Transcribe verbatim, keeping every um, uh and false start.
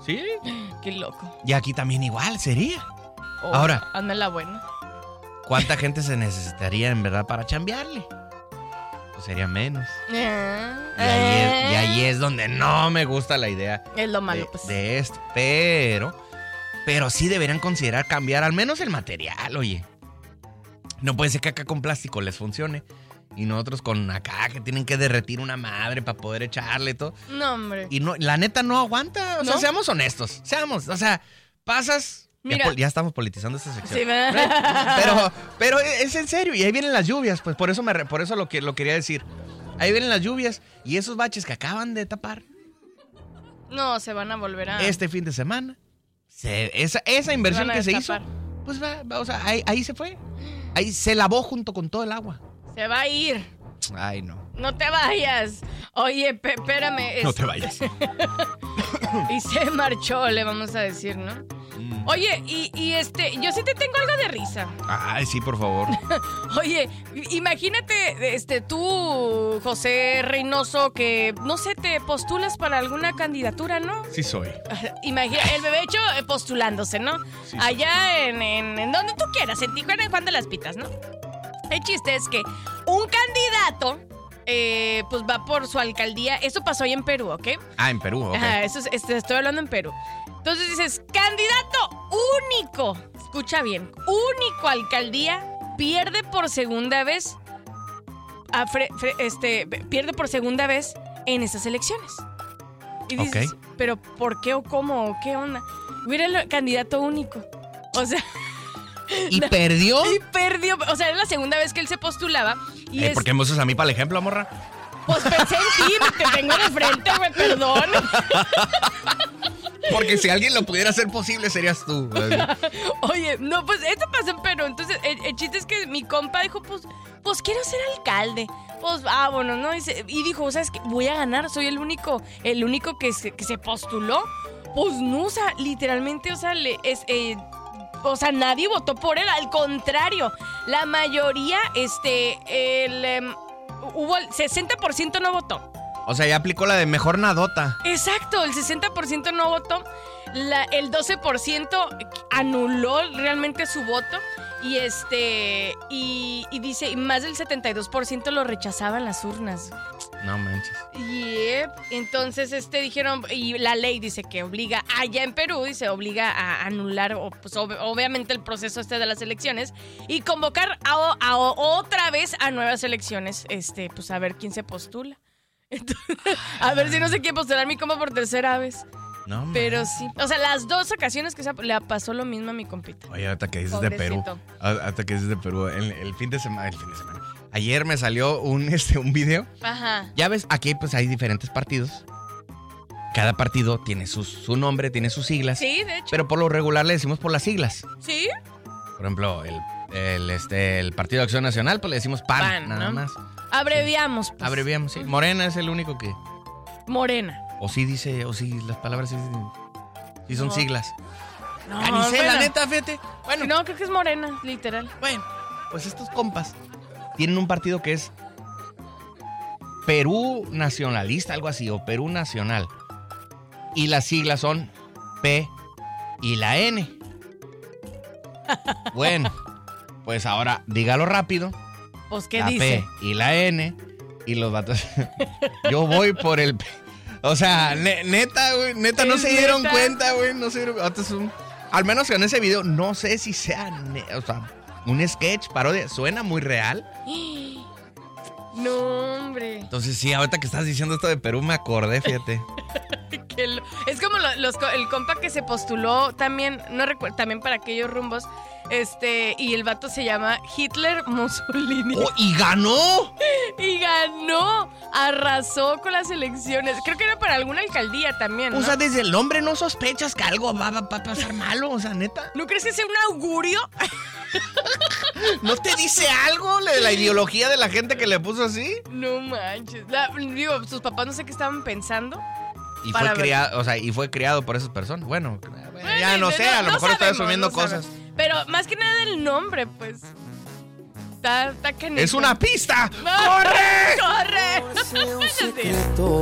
Sí. Qué loco. Y aquí también igual sería. Oh, Ahora. Anda la buena. ¿Cuánta gente se necesitaría en verdad para chambearle? Pues sería menos. Eh, Y ahí, es, y ahí es donde no me gusta la idea Es lo malo, de, pues. de esto. Pero, pero sí deberían considerar cambiar al menos el material, oye. No puede ser que acá con plástico les funcione. Y nosotros con acá que tienen que derretir una madre para poder echarle todo. No, hombre. Y no, la neta no aguanta. O sea, ¿No? seamos honestos. Seamos, o sea, pasas... Mira. Ya, ya estamos politizando esta sección. Sí, ¿verdad? Pero, pero es en serio. Y ahí vienen las lluvias. Pues por eso, me, por eso lo, que, lo quería decir. Ahí vienen las lluvias. Y esos baches que acaban de tapar No, se van a volver a... este fin de semana. Se, esa, esa inversión van a que se hizo, destapar. pues va, va, o sea, ahí, ahí se fue. Ahí se lavó junto con todo el agua. Se va a ir. Ay, no. No te vayas. Oye, pe- espérame. es- No te vayas. Y se marchó, le vamos a decir, ¿no? Mm. Oye, y, y este, yo sí te tengo algo de risa. Ay, sí, por favor. Oye, imagínate, este, tú, José Reynoso, que, no sé, te postulas para alguna candidatura, ¿no? Sí soy. Imagina, el bebé hecho eh, postulándose, ¿no? Sí, sí. Allá en, en, en donde tú quieras, en Tijuana, en Juan de las Pitas, ¿no? El chiste es que un candidato, eh, pues va por su alcaldía. Eso pasó ahí en Perú, ¿ok? Ah, en Perú, ok. Ajá, eso es, este, estoy hablando en Perú. Entonces dices, candidato único, escucha bien, único alcaldía, pierde por segunda vez, a fre- fre- este, pierde por segunda vez en estas elecciones. Y dices, Ok. pero ¿por qué o cómo o qué onda? Mira el candidato único. O sea, ¿Y perdió? y perdió, o sea, era la segunda vez que él se postulaba. Y Eh, es, ¿Por qué me usas a mí para el ejemplo, morra? pues pensé en ti, te tengo de frente, güey, perdón. Porque si alguien lo pudiera hacer posible, serías tú. Oye, no, pues esto pasó en Perú. Entonces, el, el chiste es que mi compa dijo, pues, pues quiero ser alcalde. Pues vámonos, ¿no? Y, se- y dijo, ¿sabes qué? Voy a ganar, soy el único, el único que se, que se postuló. Pues no, o sea, literalmente, o sea, le, es, eh, o sea, nadie votó por él, al contrario. La mayoría, este, el, em, hubo el sesenta por ciento no votó. O sea, ya aplicó la de mejor nadota. Exacto, el sesenta por ciento no votó, la- el doce por ciento anuló realmente su voto y este y, y dice y más del setenta y dos por ciento lo rechazaban las urnas. No manches. Yep. Entonces este dijeron y la ley dice que obliga allá en Perú dice obliga a anular o, pues, ob- obviamente el proceso este de las elecciones y convocar a, a- otra vez a nuevas elecciones, este pues a ver quién se postula. Entonces, a ver si no se quiere postular mi compa por tercera vez. No, Pero man. sí. O sea, las dos ocasiones que se, le pasó lo mismo a mi compita. Oye, hasta que dices de Perú. Pobrecito. a- Hasta que dices de Perú. El, el fin de semana. El fin de semana. Ayer me salió un, este, un video. Ajá. Ya ves, aquí pues hay diferentes partidos. Cada partido tiene su, su nombre, tiene sus siglas. Sí, de hecho. Pero por lo regular le decimos por las siglas. Sí. Por ejemplo, el, el, este, el Partido de Acción Nacional, pues le decimos PAN, PAN, nada ¿no? más. Abreviamos, pues. Abreviamos, sí. Morena es el único que... Morena. O sí dice, o sí, las palabras sí, sí son No. siglas. No, Ah, ni sé, bueno. la neta, fíjate. Bueno, No, creo que es morena, literal. bueno, pues estos compas tienen un partido que es Perú Nacionalista, algo así, o Perú Nacional. Y las siglas son P y la N. Bueno, pues ahora dígalo rápido. Pues, ¿qué la dice? P y la N. Y los vatos. Yo voy por el P. O sea, ne- neta, güey. Neta, no ¿Es se dieron neta? cuenta, güey. No se dieron vatos son- Al menos en ese video, no sé si sea. ne- O sea, un sketch, parodia. Suena muy real. No, hombre. Entonces, sí, ahorita que estás diciendo esto de Perú, me acordé, fíjate. Qué lo- Es como lo- los, co- el compa que se postuló también, no recuerdo, también para aquellos rumbos. Este, y el vato se llama Hitler Mussolini. ¡Oh, y ganó! Y ganó, arrasó con las elecciones. Creo que era para alguna alcaldía también, ¿no? O sea, desde el nombre no sospechas que algo va, va- va a pasar malo, o sea, neta. ¿No crees que sea un augurio? ¿No te dice algo la, la ideología de la gente que le puso así? No manches. La- digo, sus papás no sé qué estaban pensando. Y Para fue ver. criado, o sea, y fue criado por esas personas. Bueno, bueno, ya Bueno, no sé, a lo mejor estoy sabemos, asumiendo no cosas. sabemos. Pero más que nada el nombre, pues. Está, está canijo. ¡Es una pista! ¡No! ¡Corre! ¡Corre! Sea un Sí. secreto.